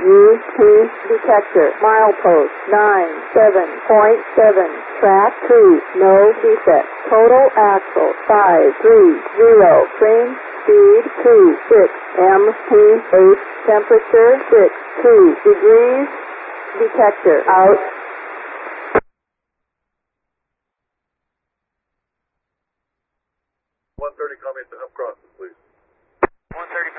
UT detector. Milepost 97.7. Track 2. No defect. Total axle 530. Train speed 26 mph. Temperature 62 degrees. Detector out. 130, call me at the up crossing, please. 130,